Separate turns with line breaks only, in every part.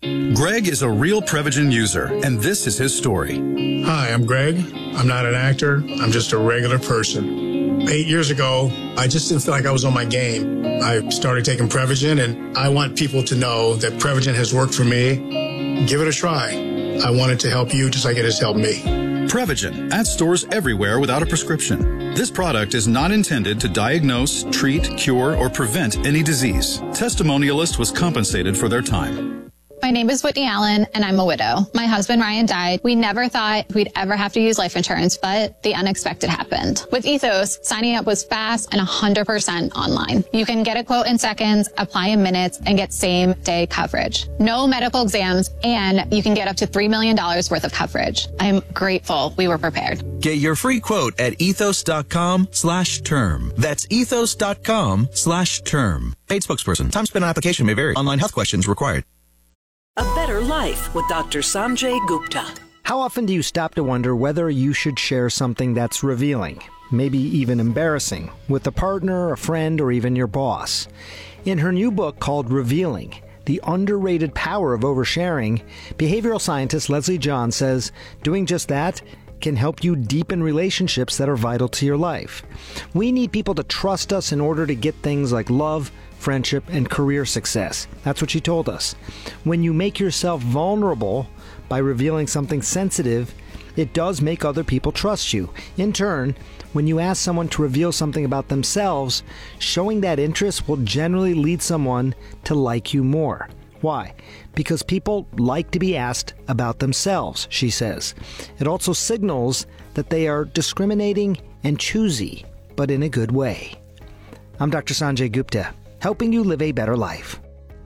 Greg is a real Prevagen user, and this is his story.
Hi, I'm Greg. I'm not an actor. I'm just a regular person. 8 years ago, I just didn't feel like I was on my game. I started taking Prevagen, and I want people to know that Prevagen has worked for me. Give it a try. I want it to help you just like it has helped me.
Prevagen at stores everywhere without a prescription. This product is not intended to diagnose, treat, cure, or prevent any disease. Testimonialist was compensated for their time.
My name is Whitney Allen, and I'm a widow. My husband, Ryan, died. We never thought we'd ever have to use life insurance, but the unexpected happened. With Ethos, signing up was fast and 100% online. You can get a quote in seconds, apply in minutes, and get same-day coverage. No medical exams, and you can get up to $3 million worth of coverage. I'm grateful we were prepared.
Get your free quote at ethos.com/term. That's ethos.com/term. Paid spokesperson. Time spent on application may vary. Online health questions required.
A Better Life with Dr. Sanjay Gupta.
How often do you stop to wonder whether you should share something that's revealing, maybe even embarrassing, with a partner, a friend, or even your boss? In her new book called Revealing, The Underrated Power of Oversharing, behavioral scientist Leslie John says doing just that can help you deepen relationships that are vital to your life. We need people to trust us in order to get things like love, friendship, and career success. That's what she told us. When you make yourself vulnerable by revealing something sensitive, it does make other people trust you. In turn, when you ask someone to reveal something about themselves, showing that interest will generally lead someone to like you more. Why? Because people like to be asked about themselves, she says. It also signals that they are discriminating and choosy, but in a good way. I'm Dr. Sanjay Gupta, helping you live a better life.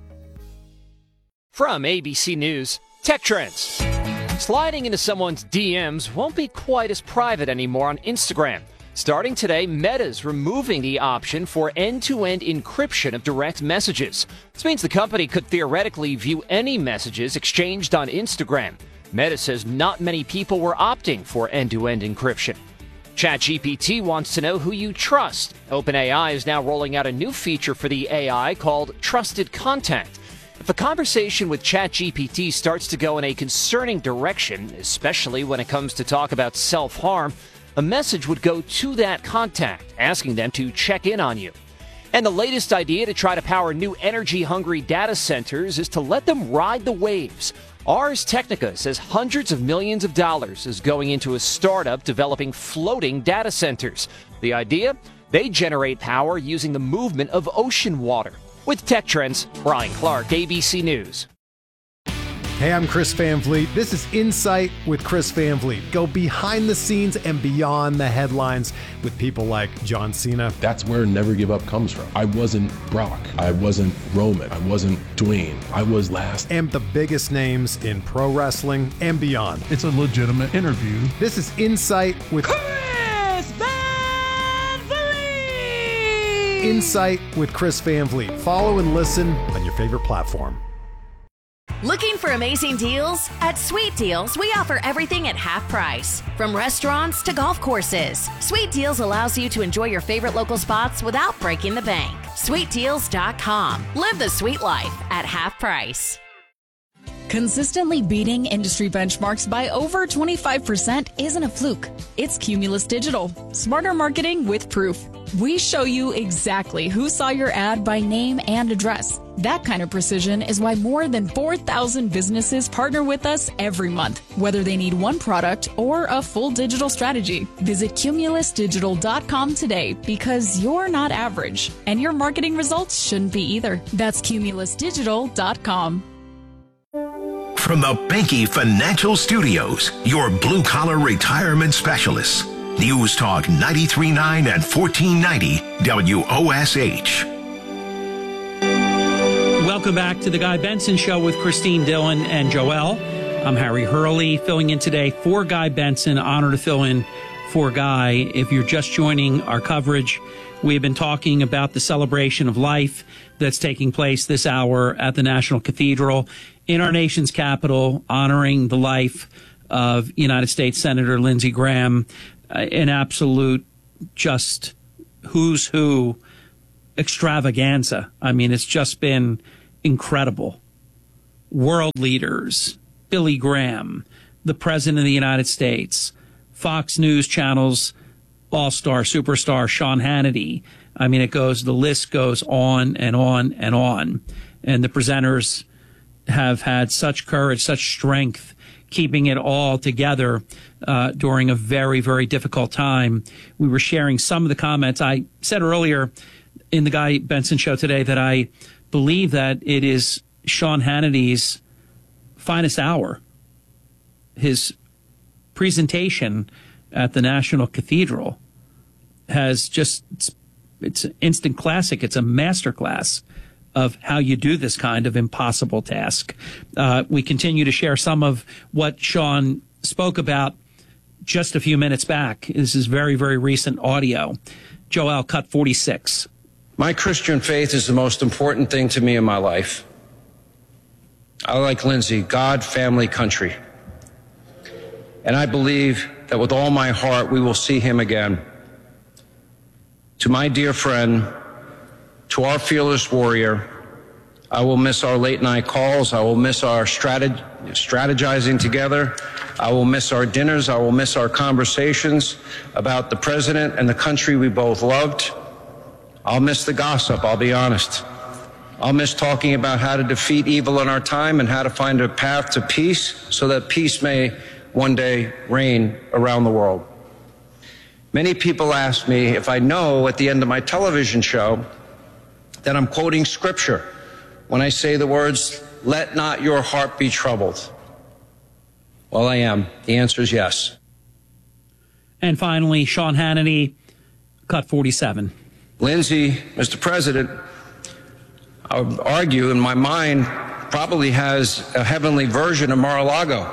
From ABC News, Tech Trends. Sliding into someone's DMs won't be quite as private anymore on Instagram. Starting today, Meta's removing the option for end-to-end encryption of direct messages. This means the company could theoretically view any messages exchanged on Instagram. Meta says not many people were opting for end-to-end encryption. ChatGPT wants to know who you trust. OpenAI is now rolling out a new feature for the AI called Trusted Contact. If a conversation with ChatGPT starts to go in a concerning direction, especially when it comes to talk about self-harm, a message would go to that contact, asking them to check in on you. And the latest idea to try to power new energy-hungry data centers is to let them ride the waves. Ars Technica says hundreds of millions of dollars is going into a startup developing floating data centers. The idea? They generate power using the movement of ocean water. With Tech Trends, Brian Clark, ABC News.
Hey, I'm Chris Van Vliet. This is Insight with Chris Van Vliet. Go behind the scenes and beyond the headlines with people like John Cena.
That's where Never Give Up comes from. I wasn't Brock. I wasn't Roman. I wasn't Dwayne. I was last.
And the biggest names in pro wrestling and beyond.
It's a legitimate interview.
This is Insight with
Chris Van Vliet.
Insight with Chris Van Vliet. Follow and listen on your favorite platform.
Looking for amazing deals? At Sweet Deals, we offer everything at half price. From restaurants to golf courses, Sweet Deals allows you to enjoy your favorite local spots without breaking the bank. SweetDeals.com. Live the sweet life at half price.
Consistently beating industry benchmarks by over 25% isn't a fluke. It's Cumulus Digital. Smarter marketing with proof. We show you exactly who saw your ad by name and address. That kind of precision is why more than 4,000 businesses partner with us every month, whether they need one product or a full digital strategy. Visit cumulusdigital.com today because you're not average, and your marketing results shouldn't be either. That's cumulusdigital.com.
From the Banky Financial Studios, your blue-collar retirement specialists. News Talk 93.9 and 1490 WOSH.
Welcome back to the Guy Benson Show with Christine Dillon and Joelle. I'm Harry Hurley, filling in today for Guy Benson. Honor to fill in for Guy. If you're just joining our coverage, we've been talking about the celebration of life that's taking place this hour at the National Cathedral in our nation's capital, honoring the life of United States Senator Lindsey Graham. An absolute just who's who extravaganza. I mean, it's just been incredible. world leaders, Billy Graham, the President of the United States, Fox News Channel's all-star superstar Sean Hannity. I mean, the list goes on and on and on. And the presenters have had such courage, such strength, keeping it all together during a very, very difficult time. We were sharing some of the comments. I said earlier in the Guy Benson show today that I believe that it is Sean Hannity's finest hour. His presentation at the National Cathedral has it's an instant classic. It's a masterclass of how you do this kind of impossible task. We continue to share some of what Sean spoke about just a few minutes back. This is very, very recent audio. Joel, cut 46.
My Christian faith is the most important thing to me in my life. I like Lindsey, God, family, country. And I believe that with all my heart, we will see him again. To my dear friend, to our fearless warrior, I will miss our late night calls. I will miss our strategizing together. I will miss our dinners. I will miss our conversations about the president and the country we both loved. I'll miss the gossip, I'll be honest. I'll miss talking about how to defeat evil in our time and how to find a path to peace so that peace may one day reign around the world. Many people ask me if I know at the end of my television show that I'm quoting scripture when I say the words, "Let not your heart be troubled." Well, I am. The answer is yes.
And finally, Sean Hannity, cut 47.
Lindsey, Mr. President, I would argue in my mind probably has a heavenly version of Mar-a-Lago.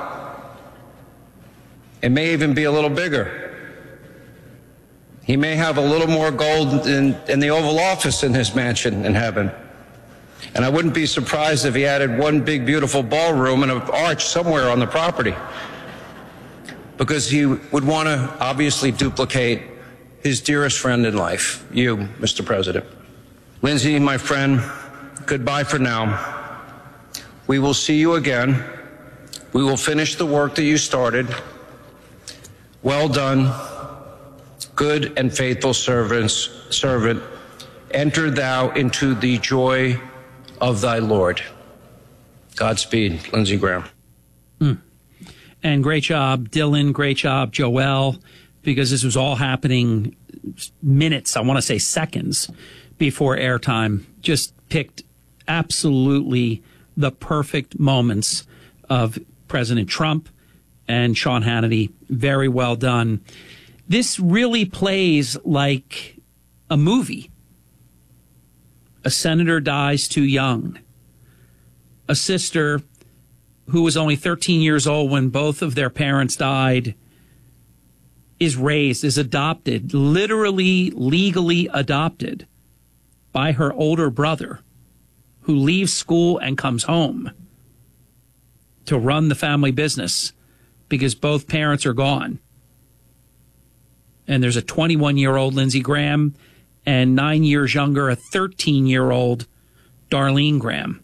It may even be a little bigger. He may have a little more gold in the Oval Office in his mansion in heaven. And I wouldn't be surprised if he added one big, beautiful ballroom and an arch somewhere on the property. Because he would want to obviously duplicate his dearest friend in life, you, Mr. President. Lindsey, my friend, goodbye for now. We will see you again. We will finish the work that you started. Well done, good and faithful servant. Enter thou into the joy of thy Lord. Godspeed, Lindsey Graham.
And great job, Dylan. Great job, Joel, because this was all happening minutes, I want to say seconds, before airtime. Just picked absolutely the perfect moments of President Trump and Sean Hannity. Very well done. This really plays like a movie. A senator dies too young. A sister who was only 13 years old when both of their parents died is raised, is adopted, literally legally adopted by her older brother, who leaves school and comes home to run the family business because both parents are gone. And there's a 21-year-old Lindsey Graham and 9 years younger, a 13-year-old Darlene Graham.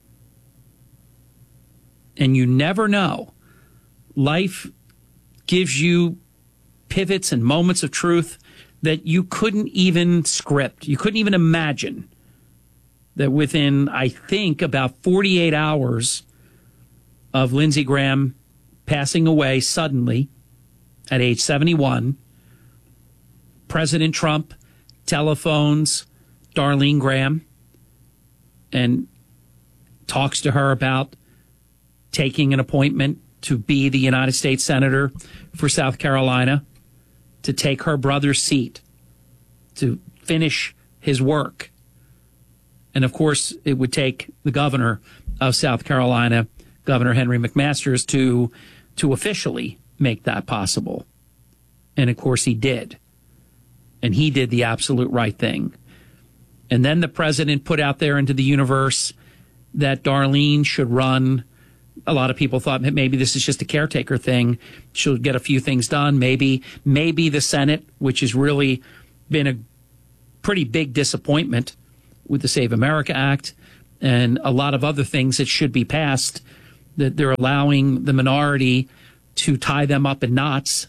And you never know. Life gives you pivots and moments of truth that you couldn't even script. You couldn't even imagine that within, I think, about 48 hours of Lindsey Graham passing away suddenly at age 71, President Trump telephones Darlene Graham and talks to her about taking an appointment to be the United States Senator for South Carolina, to take her brother's seat, to finish his work. And of course, it would take the governor of South Carolina, Governor Henry McMaster, to officially make that possible. And of course, he did. And he did the absolute right thing. And then the president put out there into the universe that Darlene should run. A lot of people thought maybe this is just a caretaker thing. She'll get a few things done. Maybe the Senate, which has really been a pretty big disappointment with the Save America Act and a lot of other things that should be passed. that they're allowing the minority to tie them up in knots.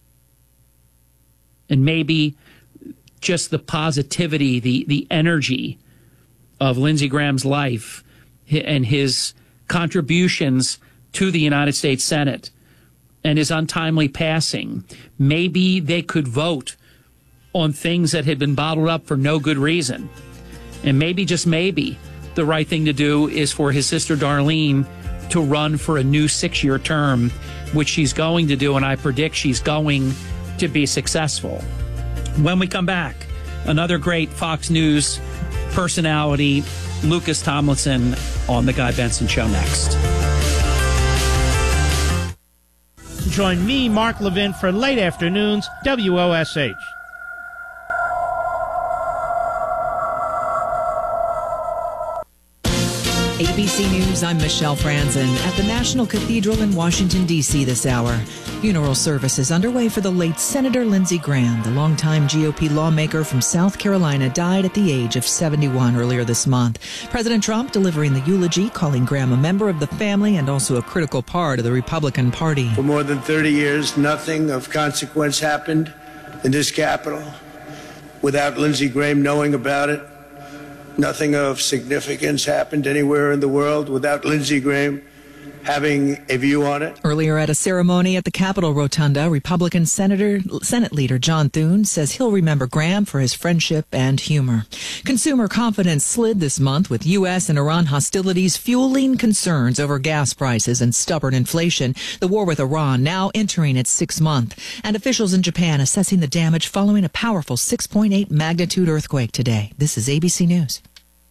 And maybe just the positivity, the energy of Lindsey Graham's life and his contributions to the United States Senate and his untimely passing, maybe they could vote on things that had been bottled up for no good reason. And maybe, just maybe, the right thing to do is for his sister Darlene to run for a new 6-year term, which she's going to do, and I predict she's going to be successful. When we come back, another great Fox News personality, Lucas Tomlinson, on The Guy Benson Show next.
Join me, Mark Levin, for Late Afternoons, WOSH.
ABC News, I'm Michelle Franzen. At the National Cathedral in Washington, D.C. this hour, funeral services underway for the late Senator Lindsey Graham. The longtime GOP lawmaker from South Carolina died at the age of 71 earlier this month. President Trump delivering the eulogy, calling Graham a member of the family and also a critical part of the Republican Party.
For more than 30 years, nothing of consequence happened in this Capitol without Lindsey Graham knowing about it. Nothing of significance happened anywhere in the world without Lindsey Graham having a view on it.
Earlier at a ceremony at the Capitol Rotunda, Republican Senate Leader John Thune says he'll remember Graham for his friendship and humor. Consumer confidence slid this month with U.S. and Iran hostilities fueling concerns over gas prices and stubborn inflation. The war with Iran now entering its 6th month, and officials in Japan assessing the damage following a powerful 6.8 magnitude earthquake today. This is ABC News.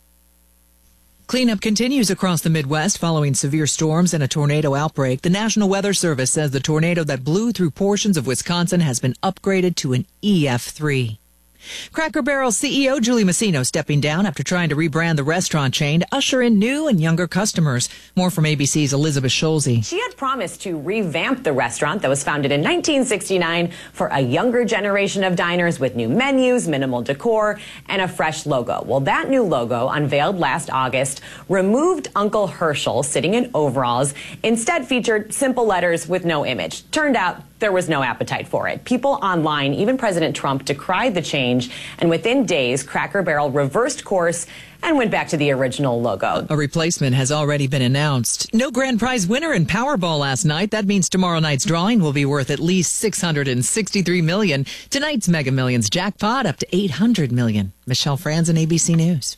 Cleanup continues across the Midwest following severe storms and a tornado outbreak. The National Weather Service says the tornado that blew through portions of Wisconsin has been upgraded to an EF3. Cracker Barrel CEO Julie Masino stepping down after trying to rebrand the restaurant chain to usher in new and younger customers. More from ABC's Elizabeth Scholze.
She had promised to revamp the restaurant that was founded in 1969 for a younger generation of diners with new menus, minimal decor, and a fresh logo. Well, that new logo, unveiled last August, removed Uncle Herschel sitting in overalls, instead featured simple letters with no image. Turned out there was no appetite for it. People online, even President Trump, decried the change, and within days, Cracker Barrel reversed course and went back to the original logo.
A replacement has already been announced. No grand prize winner in Powerball last night. That means tomorrow night's drawing will be worth at least $663 million. Tonight's Mega Millions jackpot up to $800 million. Michelle Franzen, ABC News.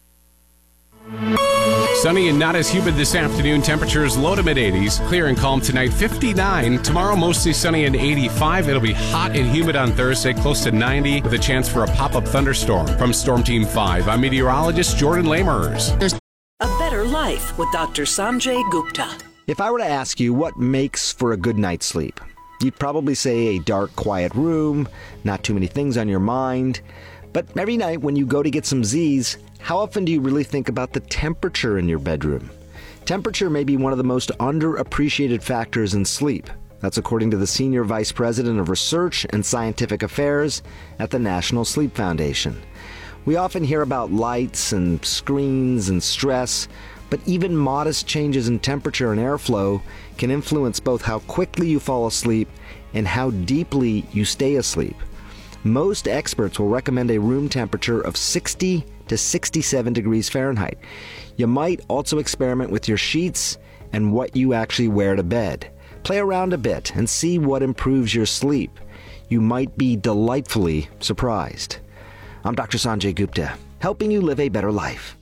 Sunny and not as humid this afternoon. Temperatures low to mid-80s. Clear and calm tonight, 59. Tomorrow, mostly sunny and 85. It'll be hot and humid on Thursday, close to 90, with a chance for a pop-up thunderstorm. From Storm Team 5, I'm meteorologist Jordan Lamers.
A Better Life with Dr. Sanjay Gupta.
If I were to ask you what makes for a good night's sleep, you'd probably say a dark, quiet room, not too many things on your mind. But every night when you go to get some Z's, how often do you really think about the temperature in your bedroom? Temperature may be one of the most underappreciated factors in sleep. That's according to the Senior Vice President of Research and Scientific Affairs at the National Sleep Foundation. We often hear about lights and screens and stress, but even modest changes in temperature and airflow can influence both how quickly you fall asleep and how deeply you stay asleep. Most experts will recommend a room temperature of 60 to 67 degrees Fahrenheit. You might also experiment with your sheets and what you actually wear to bed. Play around a bit and see what improves your sleep. You might be delightfully surprised. I'm Dr. Sanjay Gupta, helping you live a better life.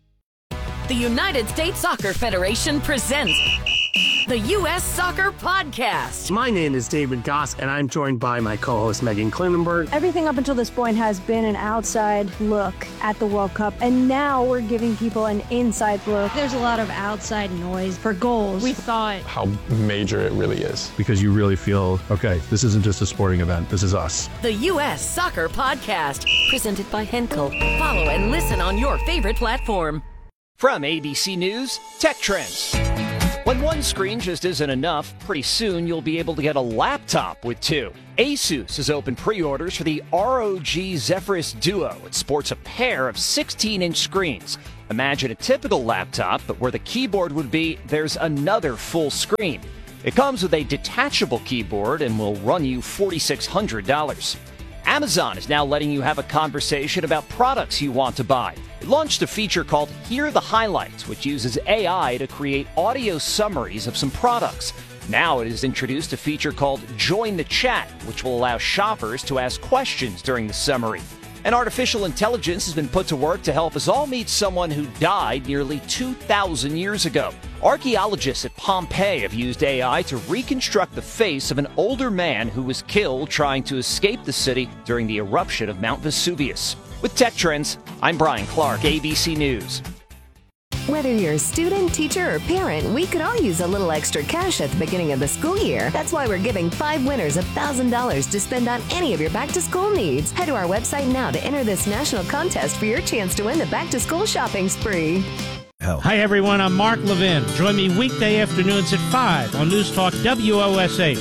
The United States Soccer Federation presents the U.S. Soccer Podcast.
My name is David Goss, and I'm joined by my co-host Megan Klinenberg.
Everything up until this point has been an outside look at the World Cup, and now we're giving people an inside look. There's a lot of outside noise for goals. We thought
How major it really is.
Because you really feel, okay, this isn't just a sporting event, this is us.
The U.S. Soccer Podcast, presented by Henkel. Follow and listen on your favorite platform.
From ABC News, Tech Trends. When one screen just isn't enough, pretty soon you'll be able to get a laptop with two. Asus has opened pre-orders for the ROG Zephyrus Duo. It sports a pair of 16-inch screens. Imagine a typical laptop, but where the keyboard would be, there's another full screen. It comes with a detachable keyboard and will run you $4,600. Amazon is now letting you have a conversation about products you want to buy. It launched a feature called Hear the Highlights, which uses AI to create audio summaries of some products. Now it has introduced a feature called Join the Chat, which will allow shoppers to ask questions during the summary. And artificial intelligence has been put to work to help us all meet someone who died nearly 2,000 years ago. Archaeologists at Pompeii have used AI to reconstruct the face of an older man who was killed trying to escape the city during the eruption of Mount Vesuvius. With Tech Trends, I'm Brian Clark, ABC News.
Whether you're a student, teacher, or parent, we could all use a little extra cash at the beginning of the school year. That's why we're giving 5 winners $1,000 to spend on any of your back-to-school needs. Head to our website now to enter this national contest for your chance to win the back-to-school shopping spree.
Hi, everyone. I'm Mark Levin. Join me weekday afternoons at 5 on News Talk WOSH.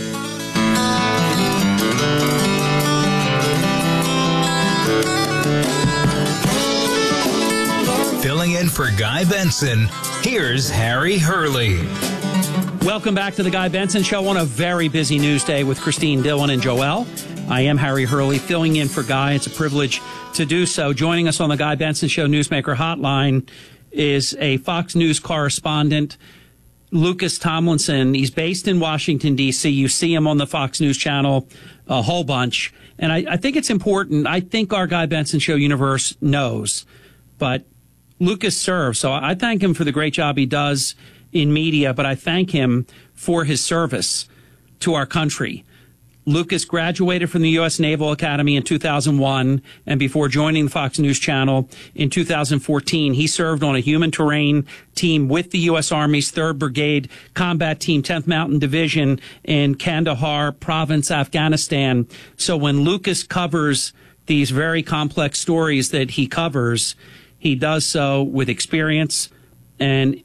Filling in for Guy Benson, here's Harry Hurley.
Welcome back to the Guy Benson Show on a very busy news day with Christine Dillon and Joelle. I am Harry Hurley, filling in for Guy. It's a privilege to do so. Joining us on the Guy Benson Show Newsmaker Hotline is a Fox News correspondent, Lucas Tomlinson. He's based in Washington, D.C. You see him on the Fox News channel a whole bunch. And I think it's important. I think our Guy Benson Show universe knows, but Lucas serves. So I thank him for the great job he does in media, but I thank him for his service to our country. Lucas graduated from the U.S. Naval Academy in 2001, and before joining the Fox News Channel in 2014, he served on a human terrain team with the U.S. Army's 3rd Brigade Combat Team, 10th Mountain Division in Kandahar Province, Afghanistan. So when Lucas covers these very complex stories that he covers, he does so with experience and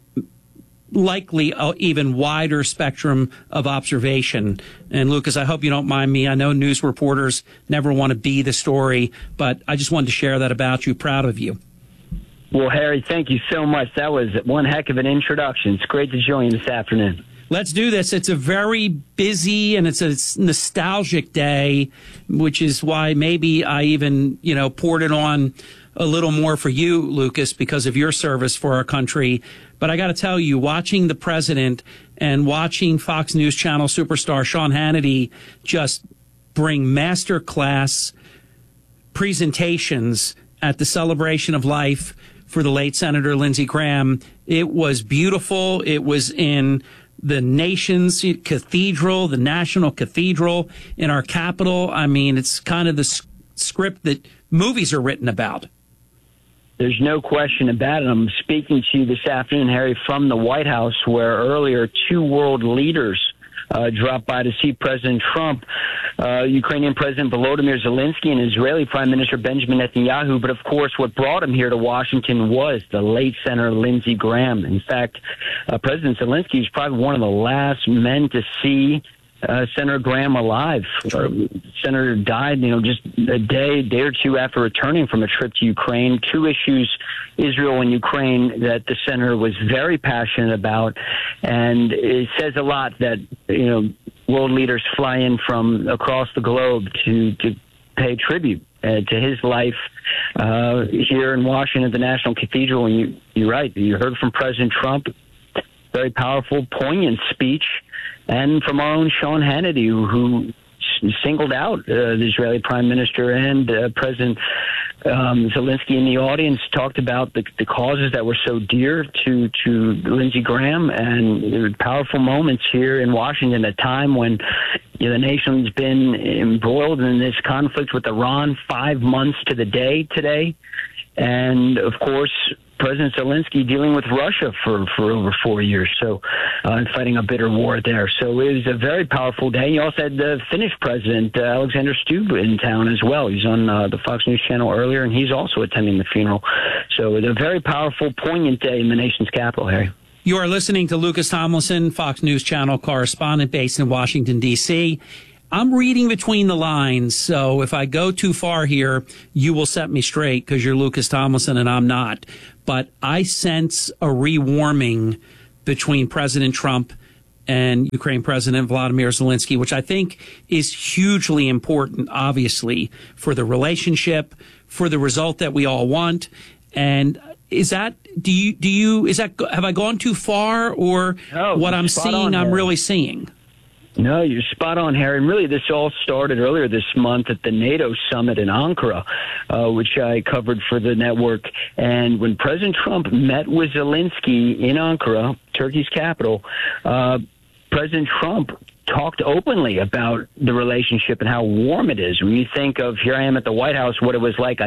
likely an even wider spectrum of observation. And Lucas, I hope you don't mind me. I know news reporters never want to be the story, but I just wanted to share that about you. Proud of you.
Well, Harry, thank you so much. That was one heck of an introduction. It's great to join you this afternoon.
Let's do this. It's a very busy and it's a nostalgic day, which is why maybe I even, poured it on a little more for you, Lucas, because of your service for our country. But I got to tell you, watching the president and watching Fox News Channel superstar Sean Hannity just bring masterclass presentations at the celebration of life for the late Senator Lindsey Graham, it was beautiful. It was in the nation's cathedral, the national cathedral in our capital. I mean, it's kind of the script that movies are written about.
There's no question about it. I'm speaking to you this afternoon, Harry, from the White House, where earlier 2 world leaders dropped by to see President Trump, Ukrainian President Volodymyr Zelensky, and Israeli Prime Minister Benjamin Netanyahu. But, of course, what brought him here to Washington was the late Senator Lindsey Graham. In fact, President Zelensky was probably one of the last men to see Senator Graham alive. Senator died, just a day or two after returning from a trip to Ukraine. 2 issues, Israel and Ukraine, that the senator was very passionate about. And it says a lot that, world leaders fly in from across the globe to pay tribute to his life here in Washington at the National Cathedral. And you're right. You heard from President Trump. Very powerful, poignant speech. And from our own Sean Hannity, who singled out the Israeli Prime Minister and President Zelensky in the audience, talked about the causes that were so dear to Lindsey Graham. And there were powerful moments here in Washington at a time when the nation's been embroiled in this conflict with Iran 5 months to the day today. And, of course, President Zelensky dealing with Russia for over 4 years, so and fighting a bitter war there. So it was a very powerful day. You also had the Finnish president, Alexander Stubb, in town as well. He's on the Fox News channel earlier, and he's also attending the funeral. So it was a very powerful, poignant day in the nation's capital, Harry.
You are listening to Lucas Tomlinson, Fox News channel correspondent based in Washington, D.C. I'm reading between the lines, so if I go too far here, you will set me straight because you're Lucas Tomlinson and I'm not. But I sense a rewarming between President Trump and Ukraine President Vladimir Zelensky, which I think is hugely important, obviously, for the relationship, for the result that we all want. And is that, have I gone too far, or what I'm seeing, I'm really seeing?
No, you're spot on, Harry. And really, this all started earlier this month at the NATO summit in Ankara, which I covered for the network. And when President Trump met with Zelensky in Ankara, Turkey's capital, President Trump talked openly about the relationship and how warm it is. When you think of, here I am at the White House, what it was like over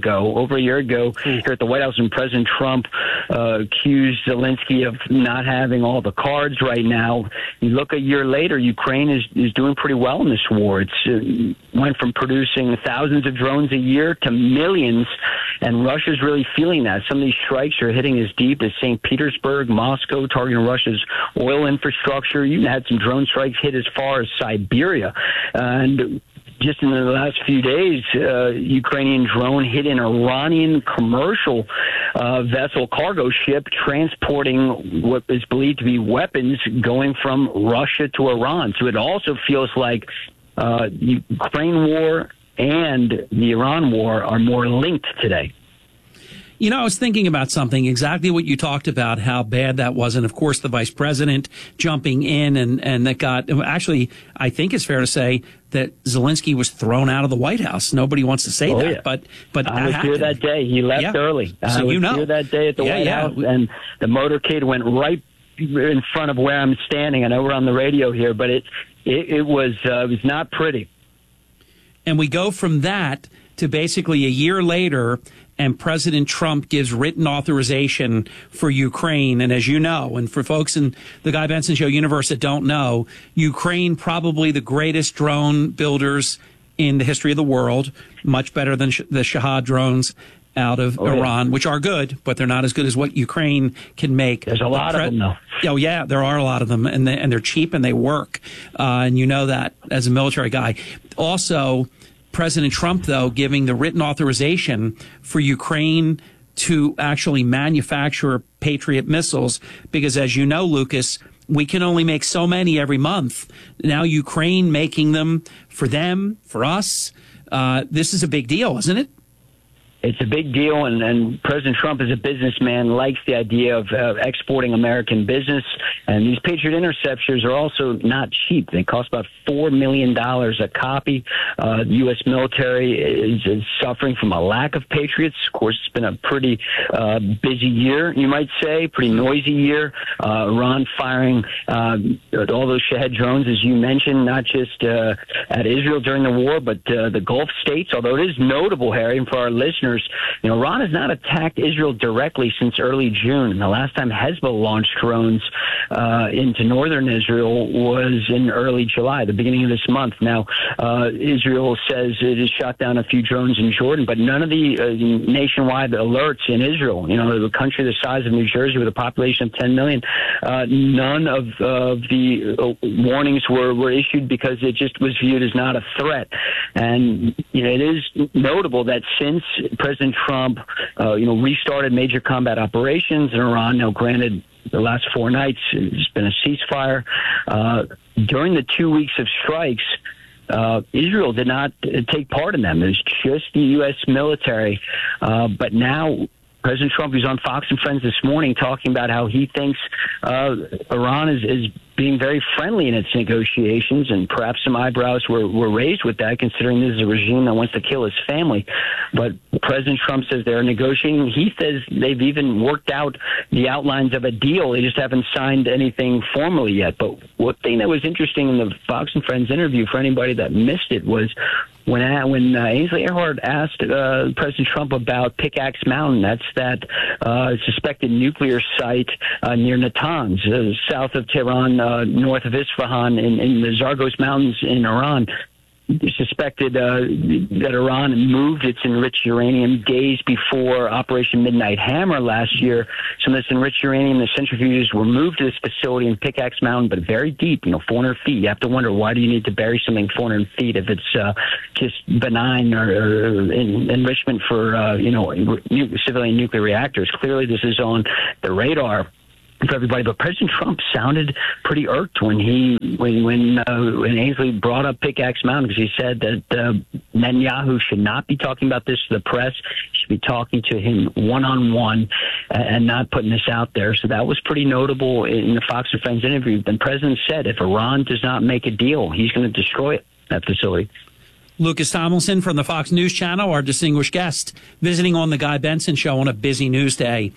a year ago, here at the White House, when President Trump accused Zelensky of not having all the cards right now. You look a year later, Ukraine is doing pretty well in this war. It's went from producing thousands of drones a year to millions, and Russia's really feeling that. Some of these strikes are hitting as deep as St. Petersburg, Moscow, targeting Russia's oil infrastructure. You had some drone strikes hit as far as Siberia. And just in the last few days, Ukrainian drone hit an Iranian commercial vessel, cargo ship, transporting what is believed to be weapons going from Russia to Iran. So it also feels like Ukraine war and the Iran war are more linked today.
You know, I was thinking about something, exactly what you talked about, how bad that was. And, of course, the vice president jumping in and that got – actually, I think it's fair to say that Zelensky was thrown out of the White House. Nobody wants to say that.
Yeah.
But
I was here that day. He left early.
So
I was here that day at the White House, and the motorcade went right in front of where I'm standing. I know we're on the radio here, but it was not pretty.
And we go from that to basically a year later – and President Trump gives written authorization for Ukraine. And as you know, and for folks in the Guy Benson Show universe that don't know, Ukraine, probably the greatest drone builders in the history of the world, much better than the Shahad drones out of Iran, which are good, but they're not as good as what Ukraine can make.
There's a lot of them, though.
Oh, yeah, there are a lot of them, and they're cheap and they work. And you know that as a military guy. Also, President Trump, though, giving the written authorization for Ukraine to actually manufacture Patriot missiles, because as you know, Lucas, we can only make so many every month. Now Ukraine making them, for us, this is a big deal, isn't it?
It's a big deal, and President Trump, as a businessman, likes the idea of exporting American business. And these Patriot interceptors are also not cheap. They cost about $4 million a copy. The U.S. military is suffering from a lack of Patriots. Of course, it's been a pretty busy year, you might say, pretty noisy year. Iran firing all those Shahed drones, as you mentioned, not just at Israel during the war, but the Gulf states, although it is notable, Harry, and for our listeners, you know, Iran has not attacked Israel directly since early June. And the last time Hezbollah launched drones into northern Israel was in early July, the beginning of this month. Now, Israel says it has shot down a few drones in Jordan, but none of the nationwide alerts in Israel, you know, the country the size of New Jersey with a population of 10 million, none of the warnings were issued because it just was viewed as not a threat. And, you know, it is notable that since President Trump, restarted major combat operations in Iran. Now, granted, the last 4 nights, it's been a ceasefire. During the 2 weeks of strikes, Israel did not take part in them. It was just the U.S. military. But now President Trump was on Fox and Friends this morning talking about how he thinks Iran is being very friendly in its negotiations, and perhaps some eyebrows were raised with that, considering this is a regime that wants to kill his family. But President Trump says they're negotiating. He says they've even worked out the outlines of a deal. They just haven't signed anything formally yet. But one thing that was interesting in the Fox and Friends interview, for anybody that missed it, was when Ainsley Earhardt asked President Trump about Pickaxe Mountain. That's that suspected nuclear site near Natanz, south of Tehran, north of Isfahan, in the Zargos Mountains in Iran. suspected that Iran moved its enriched uranium days before Operation Midnight Hammer last year. Some of this enriched uranium, the centrifuges were moved to this facility in Pickaxe Mountain, but very deep, 400 feet. You have to wonder, why do you need to bury something 400 feet if it's just benign or enrichment for, civilian nuclear reactors? Clearly, this is on the radar for everybody. But President Trump sounded pretty irked when Ainsley brought up Pickaxe Mountain, because he said that Netanyahu should not be talking about this to the press. He should be talking to him one-on-one and not putting this out there. So that was pretty notable in the Fox and Friends interview. The president said if Iran does not make a deal, he's going to destroy it, that facility.
Lucas Tomlinson from the Fox News Channel, our distinguished guest, visiting on the Guy Benson Show on a busy news day.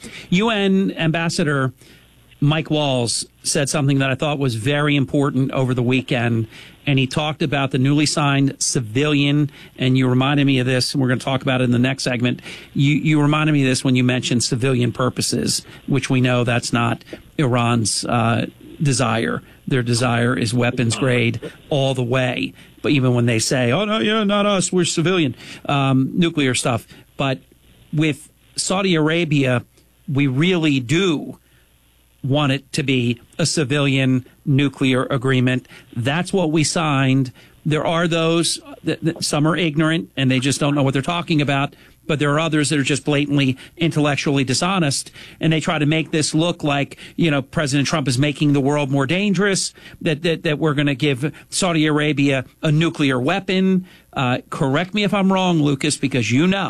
UN Ambassador Mike Walls said something that I thought was very important over the weekend, and he talked about the newly signed civilian, and you reminded me of this, and we're going to talk about it in the next segment. You reminded me of this when you mentioned civilian purposes, which we know that's not Iran's desire. Their desire is weapons grade all the way. But even when they say, oh, no, yeah, not us, we're civilian, nuclear stuff. But with Saudi Arabia, we really do want it to be a civilian nuclear agreement. That's what we signed. There are those that some are ignorant and they just don't know what they're talking about. But there are others that are just blatantly intellectually dishonest, and they try to make this look like, President Trump is making the world more dangerous, that we're going to give Saudi Arabia a nuclear weapon. Correct me if I'm wrong, Lucas, because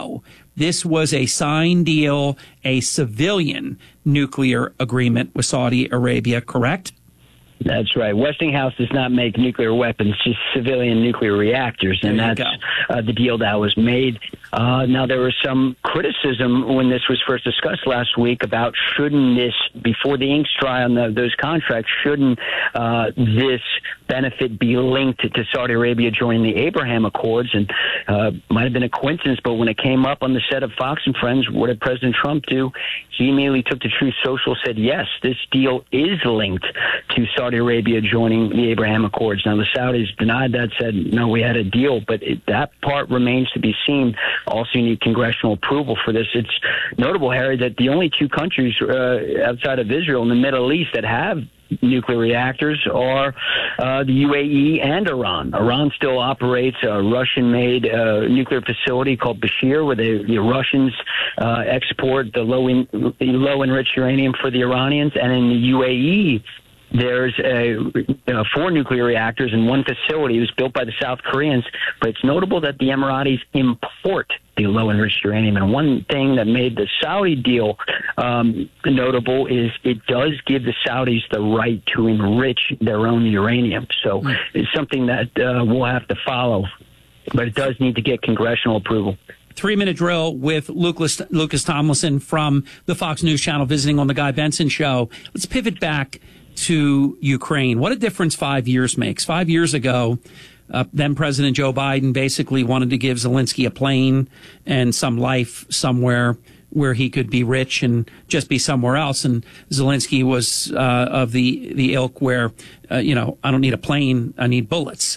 this was a signed deal, a civilian nuclear agreement with Saudi Arabia, correct?
That's right. Westinghouse does not make nuclear weapons, just civilian nuclear reactors, and that's the deal that was made. Now, there was some criticism when this was first discussed last week about shouldn't this, before the ink's dry on those contracts, shouldn't this benefit be linked to Saudi Arabia joining the Abraham Accords? And might have been a coincidence, but when it came up on the set of Fox and Friends, what did President Trump do? He immediately took to Truth Social, said, yes, this deal is linked to Saudi Arabia joining the Abraham Accords. Now, the Saudis denied that, said, no, we had a deal, but that part remains to be seen. Also, you need congressional approval for this. It's notable, Harry, that the only two countries outside of Israel in the Middle East that have nuclear reactors are the UAE and Iran. Iran still operates a Russian-made nuclear facility called Bashir, where the Russians export the low-enriched uranium for the Iranians. And in the UAE, there's 4 nuclear reactors in one facility. It was built by the South Koreans, but it's notable that the Emiratis import the low-enriched uranium. And one thing that made the Saudi deal notable is it does give the Saudis the right to enrich their own uranium. So it's something that we'll have to follow, but it does need to get congressional approval.
3-minute drill with Lucas Tomlinson from the Fox News Channel visiting on the Guy Benson Show. Let's pivot back to Ukraine. What a difference 5 years makes. 5 years ago, then President Joe Biden basically wanted to give Zelensky a plane and some life somewhere where he could be rich and just be somewhere else. And Zelensky was of the ilk where, I don't need a plane, I need bullets.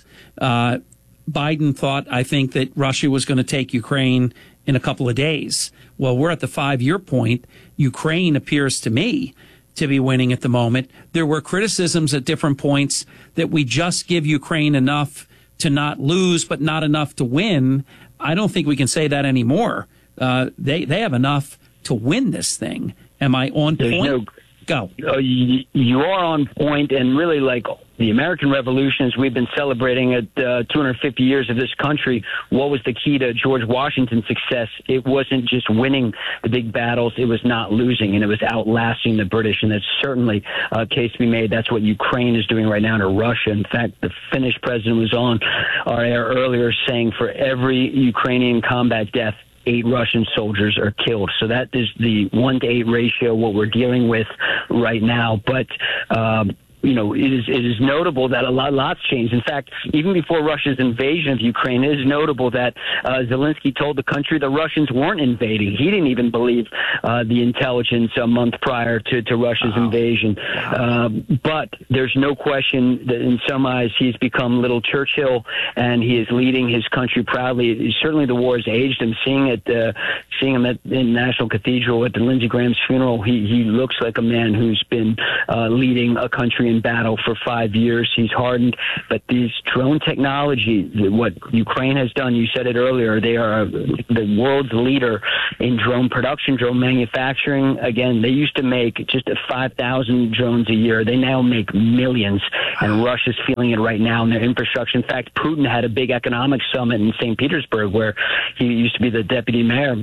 Biden thought, I think, that Russia was going to take Ukraine in a couple of days. Well, we're at the 5-year point. Ukraine appears to me to be winning at the moment. There were criticisms at different points that we just give Ukraine enough to not lose, but not enough to win. I don't think we can say that anymore. They have enough to win this thing. Am I on point? Go.
You are on point, and really, like the American revolutions, we've been celebrating at 250 years of this country. What was the key to George Washington's success? It wasn't just winning the big battles. It was not losing, and it was outlasting the British, and that's certainly a case to be made. That's what Ukraine is doing right now to Russia. In fact, the Finnish president was on our air earlier saying for every Ukrainian combat death, 8 Russian soldiers are killed. So that is the 1-to-8 ratio, what we're dealing with right now. But it is notable that a lot's changed. In fact, even before Russia's invasion of Ukraine, it is notable that Zelensky told the country the Russians weren't invading. He didn't even believe the intelligence a month prior to Russia's invasion. But there's no question that in some eyes he's become little Churchill, and he is leading his country proudly. Certainly the war has aged him. Seeing him in National Cathedral at the Lindsey Graham's funeral, he looks like a man who's been leading a country in battle for 5 years. He's hardened, but these drone technology, what Ukraine has done, you said it earlier, they are the world's leader in drone production, drone manufacturing. Again, they used to make just 5,000 drones a year. They now make millions, and Russia's feeling it right now in their infrastructure. In fact, Putin had a big economic summit in St. Petersburg where he used to be the deputy mayor,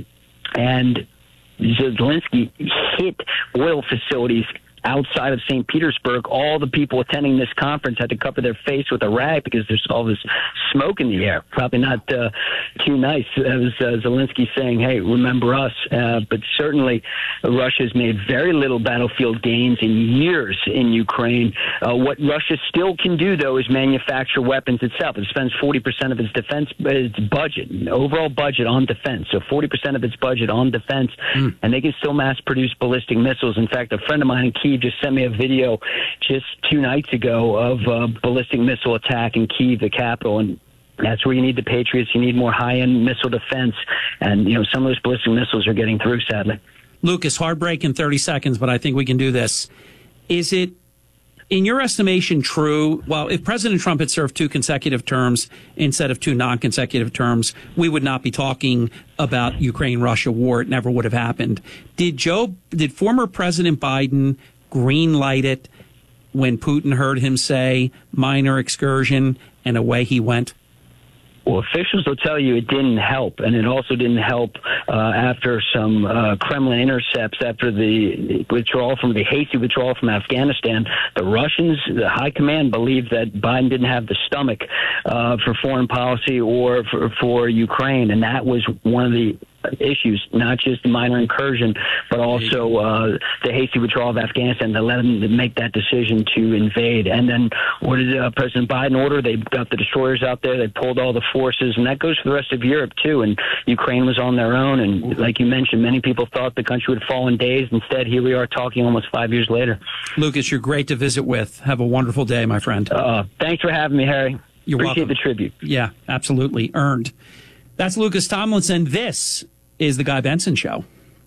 and Zelensky hit oil facilities outside of St. Petersburg. All the people attending this conference had to cover their face with a rag because there's all this smoke in the air. Probably not too nice. That was Zelensky saying, hey, remember us. But certainly Russia's made very little battlefield gains in years in Ukraine. What Russia still can do, though, is manufacture weapons itself. It spends 40% of its budget, overall budget on defense. So 40% of its budget on defense, and they can still mass produce ballistic missiles. In fact, a friend of mine in Kyiv just sent me a video just 2 nights ago of a ballistic missile attack in Kyiv, the capital, and that's where you need the Patriots. You need more high-end missile defense, and some of those ballistic missiles are getting through, sadly.
Lucas, hard break in 30 seconds, but I think we can do this. Is it, in your estimation, true? Well, if President Trump had served 2 consecutive terms instead of 2 non-consecutive terms, we would not be talking about Ukraine-Russia war. It never would have happened. Did former President Biden green light it when Putin heard him say minor excursion and away he went?
Well, officials will tell you it didn't help, and it also didn't help after some Kremlin intercepts, after the hasty withdrawal from Afghanistan. The Russians, the high command, believed that Biden didn't have the stomach for foreign policy or for Ukraine, and that was one of the issues, not just the minor incursion, but also the hasty withdrawal of Afghanistan that led them to make that decision to invade. And then what did President Biden order? They got the destroyers out there, they pulled all the forces, and that goes for the rest of Europe too. And Ukraine was on their own, and like you mentioned, many people thought the country would fall in days. Instead, here we are talking almost 5 years later.
Lucas, you're great to visit with. Have a wonderful day, my friend.
Thanks for having me, Harry.
You're
Appreciate
welcome.
the tribute.
Yeah, absolutely. Earned. That's Lucas Tomlinson. This is The Guy Benson Show.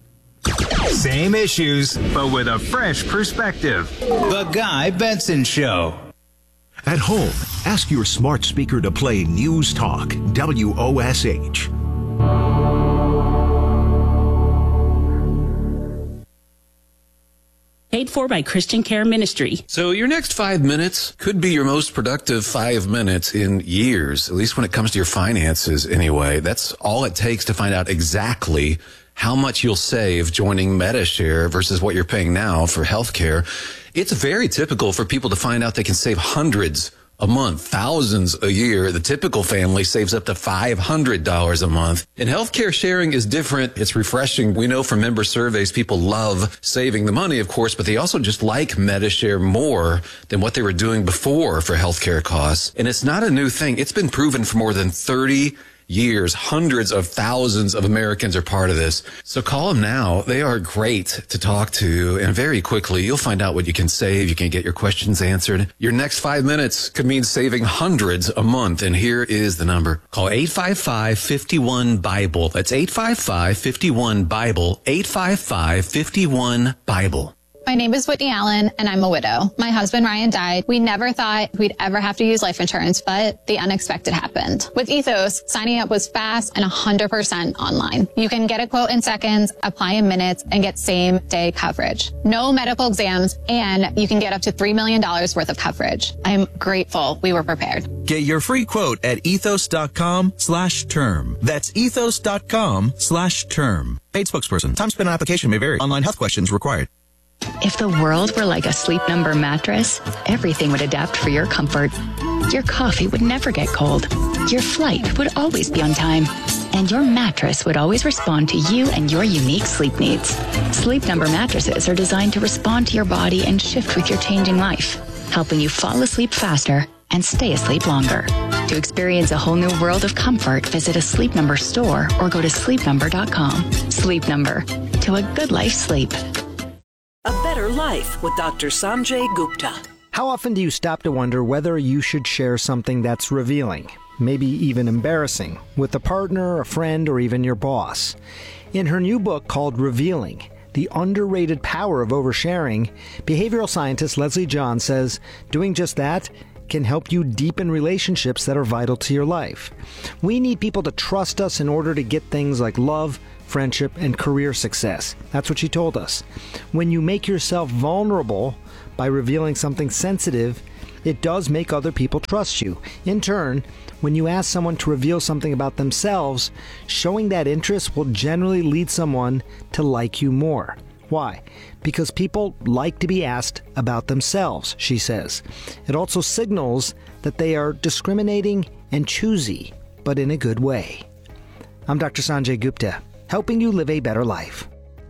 Same issues, but with a fresh perspective. The Guy Benson Show.
At home, ask your smart speaker to play News Talk, WOSH.
Paid for by Christian Care Ministry.
So your next 5 minutes could be your most productive 5 minutes in years, at least when it comes to your finances anyway. That's all it takes to find out exactly how much you'll save joining Medi-Share versus what you're paying now for healthcare. It's very typical for people to find out they can save hundreds a month, thousands a year. The typical family saves up to $500 a month. And healthcare sharing is different. It's refreshing. We know from member surveys, people love saving the money, of course, but they also just like Medi-Share more than what they were doing before for healthcare costs. And it's not a new thing. It's been proven for more than 30 years. Hundreds of thousands of Americans are part of this. So call them now. They are great to talk to, and very quickly you'll find out what you can save. You can get your questions answered. Your next 5 minutes could mean saving hundreds a month, and here is the number. Call 855-51-BIBLE. That's 855-51-BIBLE. 855-51-BIBLE.
My name is Whitney Allen, and I'm a widow. My husband, Ryan, died. We never thought we'd ever have to use life insurance, but the unexpected happened. With Ethos, signing up was fast and 100% online. You can get a quote in seconds, apply in minutes, and get same-day coverage. No medical exams, and you can get up to $3 million worth of coverage. I'm grateful we were prepared.
Get your free quote at ethos.com/term. That's ethos.com/term. Paid spokesperson. Time spent on application may vary. Online health questions required.
If the world were like a Sleep Number mattress, everything would adapt for your comfort. Your coffee would never get cold. Your flight would always be on time. And your mattress would always respond to you and your unique sleep needs. Sleep Number mattresses are designed to respond to your body and shift with your changing life. helping you fall asleep faster and stay asleep longer. To experience a whole new world of comfort, visit a Sleep Number store or go to sleepnumber.com. Sleep Number, to a good life's sleep.
A Better Life with Dr. Sanjay Gupta.
How often do you stop to wonder whether you should share something that's revealing, maybe even embarrassing, with a partner, a friend, or even your boss? In her new book called Revealing, The Underrated Power of Oversharing, behavioral scientist Leslie John says doing just that can help you deepen relationships that are vital to your life. We need people to trust us in order to get things like love, friendship, and career success. That's what she told us. When you make yourself vulnerable by revealing something sensitive, it does make other people trust you. In turn, when you ask someone to reveal something about themselves, showing that interest will generally lead someone to like you more. Why? Because people like to be asked about themselves, she says. It also signals that they are discriminating and choosy, but in a good way. I'm Dr. Sanjay Gupta, helping you live a better life.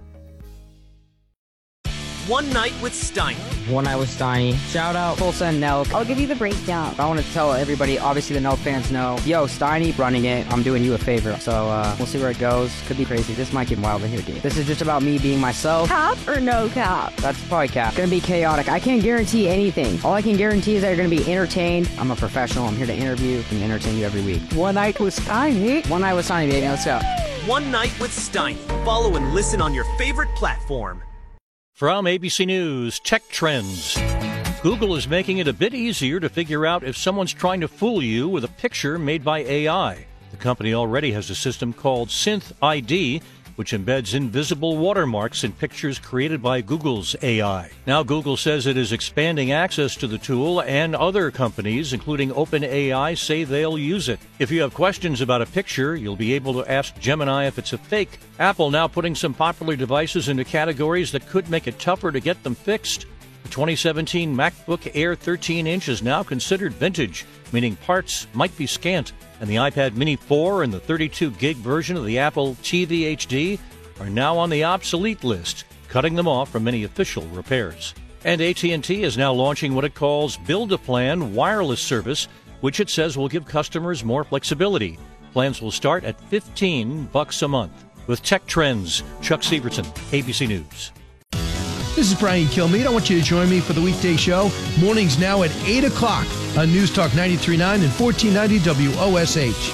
One Night with Steiny.
One Night with Steiny. Shout out Tulsa and Nelk.
I'll give you the breakdown.
I want to tell everybody, obviously the Nelk fans know, yo, Steiny running it, I'm doing you a favor. So we'll see where it goes. Could be crazy. This might get wild in here, dude. This is just about me being myself.
Cap or no cap?
That's probably cap. Gonna be chaotic. I can't guarantee anything. All I can guarantee is that you're gonna be entertained. I'm a professional. I'm here to interview and entertain you every week.
One Night with Steiny.
One Night with Steiny, baby. Let's go.
One Night with Steiny. Follow and listen on your favorite platform.
From ABC News, Tech Trends. Google is making it a bit easier to figure out if someone's trying to fool you with a picture made by AI. The company already has a system called Synth ID, which embeds invisible watermarks in pictures created by Google's AI. Now Google says it is expanding access to the tool, and other companies, including OpenAI, say they'll use it. If you have questions about a picture, you'll be able to ask Gemini if it's a fake. Apple now putting some popular devices into categories that could make it tougher to get them fixed. The 2017 MacBook Air 13-inch is now considered vintage, meaning parts might be scant. And the iPad Mini 4 and the 32-gig version of the Apple TV HD are now on the obsolete list, cutting them off from any official repairs. And AT&T is now launching what it calls Build-A-Plan wireless service, which it says will give customers more flexibility. Plans will start at $15 a month. With Tech Trends, Chuck Severson, ABC News.
This is Brian Kilmeade. I want you to join me for the weekday show. Mornings now at 8 o'clock on News Talk 93.9 and 1490 WOSH.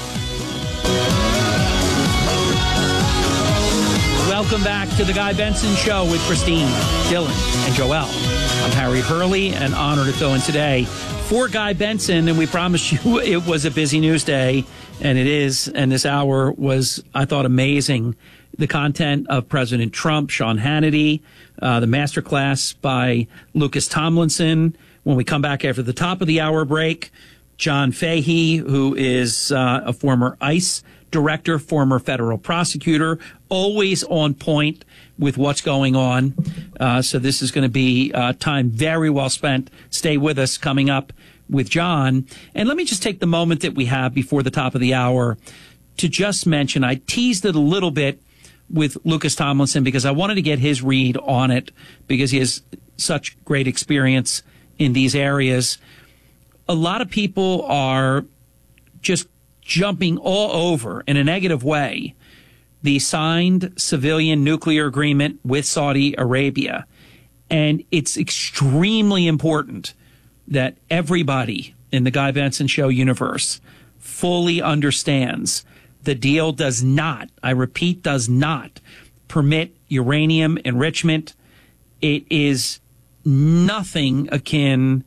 Welcome back to the Guy Benson Show with Christine, Dylan, and Joelle. I'm Harry Hurley, and honored to fill in today for Guy Benson. And we promised you it was a busy news day, and it is. And this hour was, I thought, amazing. The content of President Trump, Sean Hannity, the masterclass by Lucas Tomlinson. When we come back after the top of the hour break, John Fahey, who is a former ICE director, former federal prosecutor, always on point with what's going on. So this is going to be time very well spent. Stay with us coming up with John. And let me just take the moment that we have before the top of the hour to just mention, I teased it a little bit with Lucas Tomlinson because I wanted to get his read on it because he has such great experience in these areas. A lot of people are just jumping all over in a negative way the signed civilian nuclear agreement with Saudi Arabia. And it's extremely important that everybody in the Guy Benson Show universe fully understands the deal does not, I repeat, does not permit uranium enrichment. It is nothing akin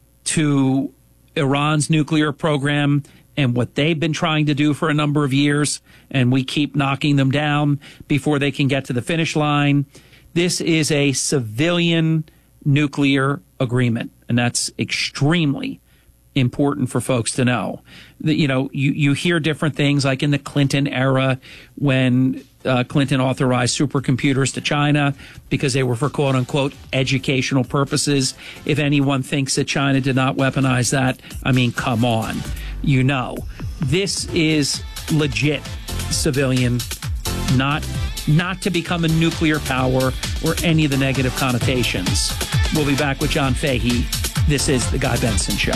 to Iran's nuclear program and what they've been trying to do for a number of years, and we keep knocking them down before they can get to the finish line. This is a civilian nuclear agreement, and that's extremely important for folks to know. You know, you hear different things like in the Clinton era when Clinton authorized supercomputers to China because they were for quote unquote educational purposes. If anyone thinks that China did not weaponize that, I mean, come on. You know, this is legit civilian, not to become a nuclear power or any of the negative connotations. We'll be back with John Fahey This is The Guy Benson Show.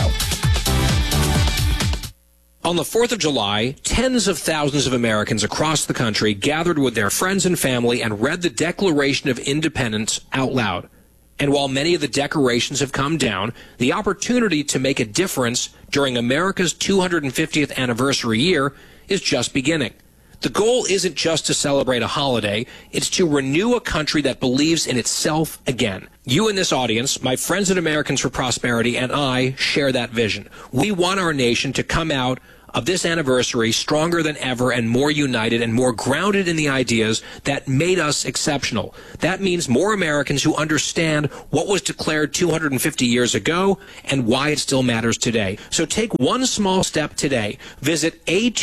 On the 4th of July, tens of thousands of Americans across the country gathered with their friends and family and read the Declaration of Independence out loud. And while many of the decorations have come down, the opportunity to make a difference during America's 250th anniversary year is just beginning. The goal isn't just to celebrate a holiday, it's to renew a country that believes in itself again. You in this audience, my friends at Americans for Prosperity, and I share that vision. We want our nation to come out of this anniversary stronger than ever and more united and more grounded in the ideas that made us exceptional. That means more Americans who understand what was declared 250 years ago and why it still matters today. So take one small step today. Visit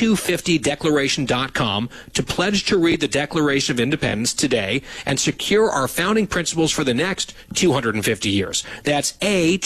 a250declaration.com to pledge to read the Declaration of Independence today and secure our founding principles for the next 250 years. That's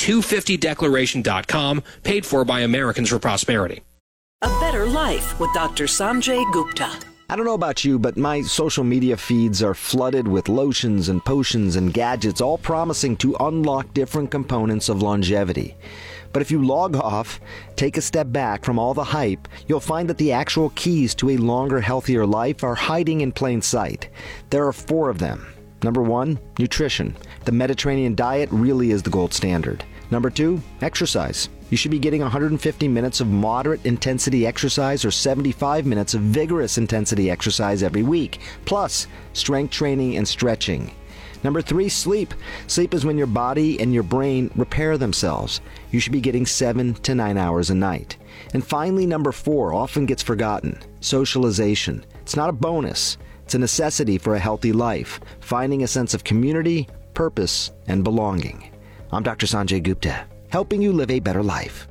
a250declaration.com, paid for by Americans for Prosperity.
A Better Life with Dr. Sanjay Gupta.
I don't know about you, but my social media feeds are flooded with lotions and potions and gadgets, all promising to unlock different components of longevity. But if you log off, take a step back from all the hype, you'll find that the actual keys to a longer, healthier life are hiding in plain sight. There are 4 of them. Number 1, nutrition. The Mediterranean diet really is the gold standard. Number 2, exercise. You should be getting 150 minutes of moderate intensity exercise or 75 minutes of vigorous intensity exercise every week, plus strength training and stretching. Number 3, sleep. Sleep is when your body and your brain repair themselves. You should be getting 7 to 9 hours a night. And finally, number 4 often gets forgotten, socialization. It's not a bonus. It's a necessity for a healthy life, finding a sense of community, purpose, and belonging. I'm Dr. Sanjay Gupta, helping you live a better life.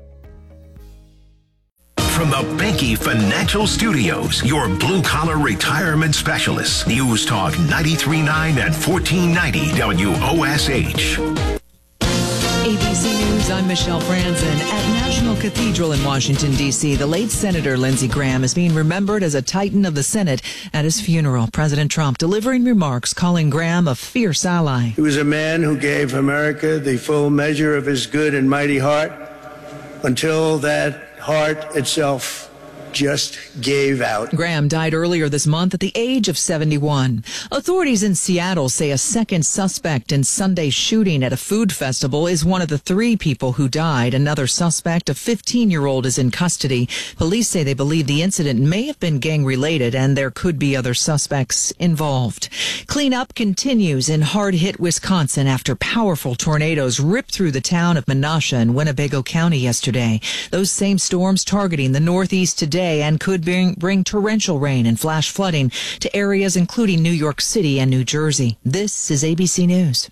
From the Benke Financial Studios, your blue-collar retirement specialist. News Talk 93.9 and 1490 WOSH.
ABC News, I'm Michelle Franzen. At National Cathedral in Washington, D.C., the late Senator Lindsey Graham is being remembered as a titan of the Senate at his funeral. President Trump delivering remarks calling Graham a fierce ally.
He was a man who gave America the full measure of his good and mighty heart until that heart itself just gave out.
Graham died earlier this month at the age of 71. Authorities in Seattle say a second suspect in Sunday's shooting at a food festival is one of the 3 people who died. Another suspect, a 15-year-old, is in custody. Police say they believe the incident may have been gang-related and there could be other suspects involved. Cleanup continues in hard-hit Wisconsin after powerful tornadoes ripped through the town of Menasha in Winnebago County yesterday. Those same storms targeting the Northeast today and could bring torrential rain and flash flooding to areas including New York City and New Jersey. This is ABC News.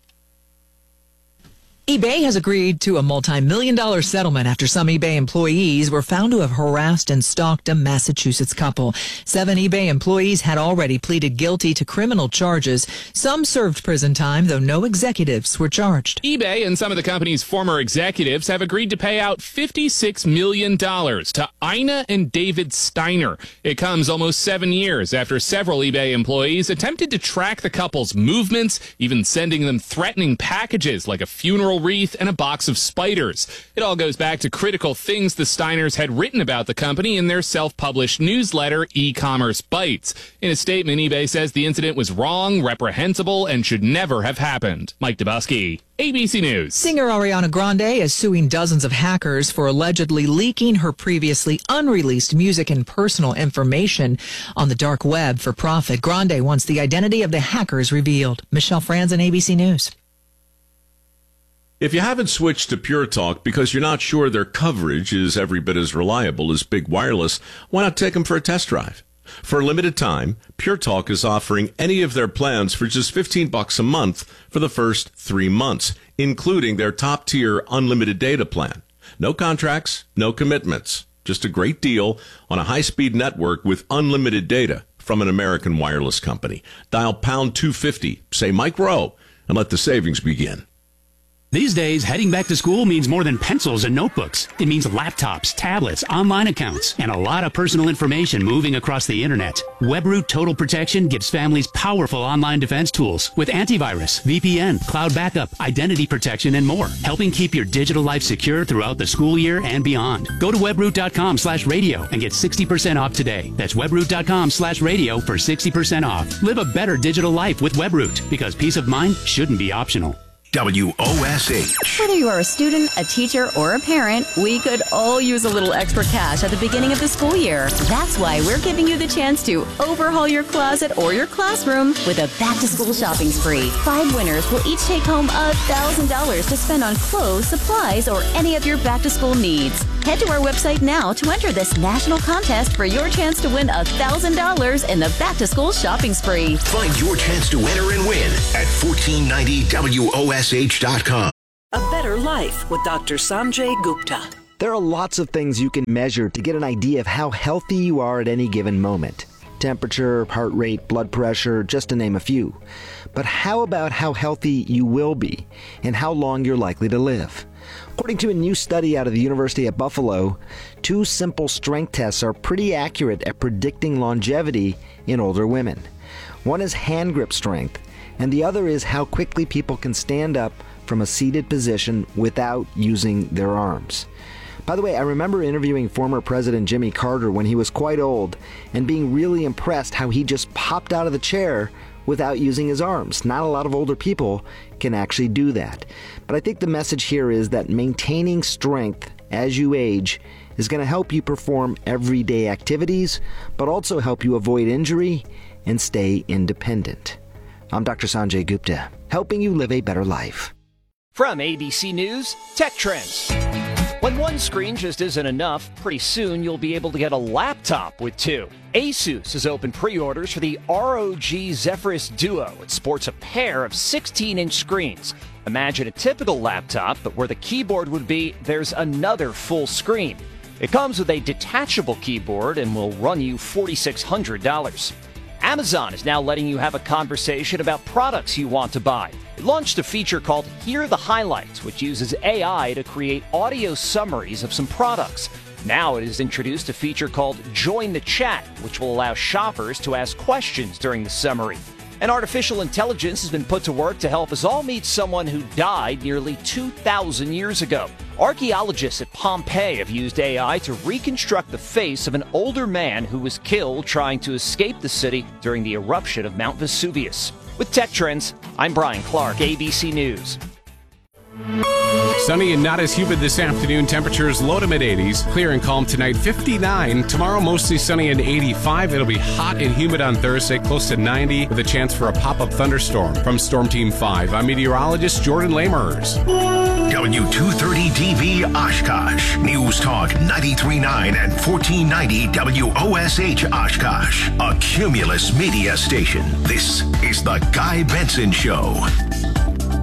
eBay has agreed to a multi-million-dollar settlement after some eBay employees were found to have harassed and stalked a Massachusetts couple. 7 eBay employees had already pleaded guilty to criminal charges. Some served prison time, though no executives were charged.
eBay and some of the company's former executives have agreed to pay out $56 million to Ina and David Steiner. It comes almost 7 years after several eBay employees attempted to track the couple's movements, even sending them threatening packages like a funeral wreath and a box of spiders. It all goes back to critical things the Steiners had written about the company in their self-published newsletter, E-Commerce Bites. In a statement, eBay says the incident was wrong, reprehensible, and should never have happened. Mike Dubusky, ABC News.
Singer Ariana Grande is suing dozens of hackers for allegedly leaking her previously unreleased music and personal information on the dark web for profit. Grande wants the identity of the hackers revealed. Michelle Franzen, ABC News.
If you haven't switched to Pure Talk because you're not sure their coverage is every bit as reliable as Big Wireless, why not take them for a test drive? For a limited time, Pure Talk is offering any of their plans for just $15 a month for the first 3 months, including their top-tier unlimited data plan. No contracts, no commitments. Just a great deal on a high-speed network with unlimited data from an American wireless company. Dial pound 250, say Mike Rowe, and let the savings begin.
These days, heading back to school means more than pencils and notebooks. It means laptops, tablets, online accounts, and a lot of personal information moving across the internet. WebRoot Total Protection gives families powerful online defense tools with antivirus, VPN, cloud backup, identity protection, and more, helping keep your digital life secure throughout the school year and beyond. Go to webroot.com/radio and get 60% off today. That's webroot.com/radio for 60% off. Live a better digital life with WebRoot, because peace of mind shouldn't be optional.
WOSH.
Whether you are a student, a teacher, or a parent, we could all use a little extra cash at the beginning of the school year. That's why we're giving you the chance to overhaul your closet or your classroom with a back-to-school shopping spree. 5 winners will each take home $1,000 to spend on clothes, supplies, or any of your back-to-school needs. Head to our website now to enter this national contest for your chance to win $1,000 in the back-to-school shopping spree.
Find your chance to enter and win at 1490WOSH.com.
A Better Life with Dr. Sanjay Gupta.
There are lots of things you can measure to get an idea of how healthy you are at any given moment. Temperature, heart rate, blood pressure, just to name a few. But how about how healthy you will be and how long you're likely to live? According to a new study out of the University at Buffalo, 2 simple strength tests are pretty accurate at predicting longevity in older women. One is hand grip strength, and the other is how quickly people can stand up from a seated position without using their arms. By the way, I remember interviewing former President Jimmy Carter when he was quite old and being really impressed how he just popped out of the chair without using his arms. Not a lot of older people can actually do that. But I think the message here is that maintaining strength as you age is going to help you perform everyday activities, but also help you avoid injury and stay independent. I'm Dr. Sanjay Gupta, helping you live a better life.
From ABC News, Tech Trends. When one screen just isn't enough, pretty soon you'll be able to get a laptop with 2. Asus has opened pre-orders for the ROG Zephyrus Duo. It sports a pair of 16-inch screens. Imagine a typical laptop, but where the keyboard would be, there's another full screen. It comes with a detachable keyboard and will run you $4,600. Amazon is now letting you have a conversation about products you want to buy. It launched a feature called Hear the Highlights, which uses AI to create audio summaries of some products. Now it has introduced a feature called Join the Chat, which will allow shoppers to ask questions during the summary. And artificial intelligence has been put to work to help us all meet someone who died nearly 2,000 years ago. Archaeologists at Pompeii have used AI to reconstruct the face of an older man who was killed trying to escape the city during the eruption of Mount Vesuvius. With Tech Trends, I'm Brian Clark, ABC News.
Sunny and not as humid this afternoon. Temperatures low to mid-80s. Clear and calm tonight, 59. Tomorrow, mostly sunny and 85. It'll be hot and humid on Thursday, close to 90, with a chance for a pop-up thunderstorm. From Storm Team 5, I'm meteorologist Jordan Lamers.
W230DB Oshkosh. News Talk 93.9 and 1490 WOSH Oshkosh. A Cumulus media station. This is The Guy Benson Show.